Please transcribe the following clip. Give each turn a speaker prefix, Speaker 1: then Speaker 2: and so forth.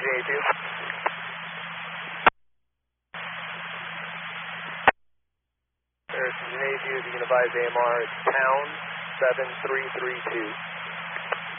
Speaker 1: J82. Harrison J82, you can advise AMR, it's pound 7332.